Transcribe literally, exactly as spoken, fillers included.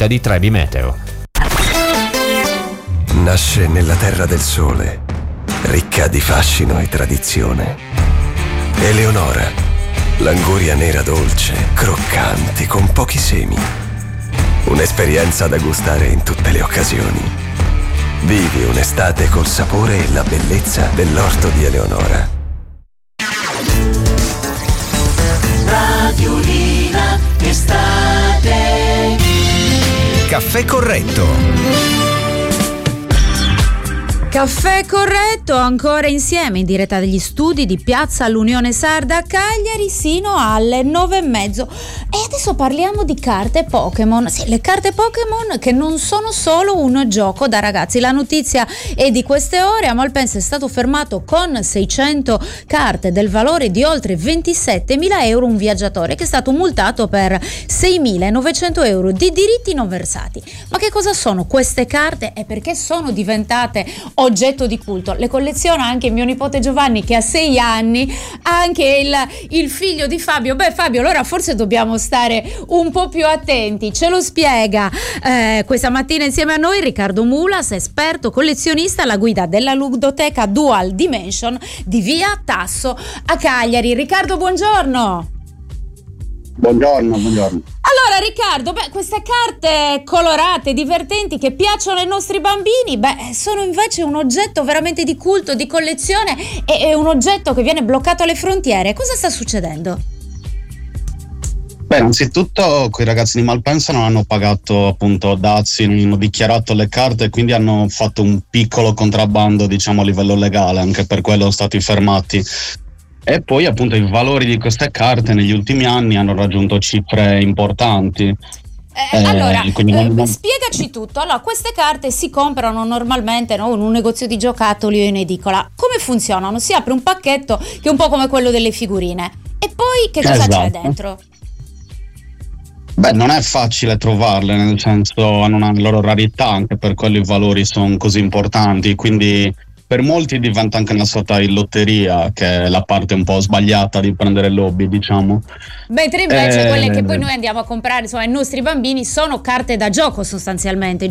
pubblicità di Trebi Meteo. Nasce nella terra del sole, ricca di fascino e tradizione. Eleonora, l'anguria nera dolce, croccante, con pochi semi. Un'esperienza da gustare in tutte le occasioni. Vivi un'estate col sapore e la bellezza dell'orto di Eleonora. Radiolina estate. Caffè corretto. Caffè corretto, ancora insieme in diretta dagli studi di Piazza L'Unione Sarda a Cagliari sino alle nove e mezzo. E adesso parliamo di carte Pokémon. Sì, le carte Pokémon che non sono solo un gioco da ragazzi. La notizia è di queste ore. A Malpensa è stato fermato con seicento carte del valore di oltre ventisettemila euro un viaggiatore che è stato multato per seimilanovecento euro di diritti non versati. Ma che cosa sono queste carte e perché sono diventate oggetto di culto? Le colleziona anche mio nipote Giovanni che ha sei anni, anche il, il figlio di Fabio. Beh Fabio, allora forse dobbiamo stare un po' più attenti. Ce lo spiega eh, questa mattina insieme a noi Riccardo Mulas, esperto collezionista alla guida della ludoteca Dual Dimension di via Tasso a Cagliari. Riccardo, buongiorno. Buongiorno, buongiorno. Allora Riccardo, beh, queste carte colorate, divertenti, che piacciono ai nostri bambini, beh, sono invece un oggetto veramente di culto, di collezione, e è un oggetto che viene bloccato alle frontiere. Cosa sta succedendo? Beh, innanzitutto quei ragazzi di Malpensa non hanno pagato appunto dazi, non hanno dichiarato le carte, quindi hanno fatto un piccolo contrabbando, diciamo, a livello legale, anche per quello sono stati fermati. E poi appunto i valori di queste carte negli ultimi anni hanno raggiunto cifre importanti. Eh, eh, allora, eh, spiegaci tutto. Allora, queste carte si comprano normalmente, no, in un negozio di giocattoli o in edicola. Come funzionano? Si apre un pacchetto che è un po' come quello delle figurine. E poi che cosa esatto. c'è dentro? Beh, non è facile trovarle, nel senso hanno una loro rarità, anche per quello i valori sono così importanti, quindi per molti diventa anche una sorta di lotteria, che è la parte un po' sbagliata di prendere l'hobby, diciamo. Mentre invece eh, quelle che poi noi andiamo a comprare, insomma, ai nostri bambini sono carte da gioco sostanzialmente,